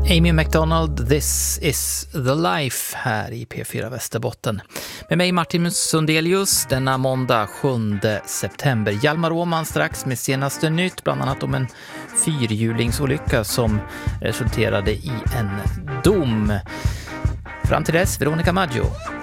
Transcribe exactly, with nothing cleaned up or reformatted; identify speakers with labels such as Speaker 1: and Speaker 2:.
Speaker 1: Amy McDonald, This is the Life här i P fyra Västerbotten. Med mig Martin Sundelius denna måndag sjunde september. Hjalmar Åman strax med senaste nytt, bland annat om en fyrhjulingsolycka som resulterade i en dom. Fram till dess, Veronica Maggio.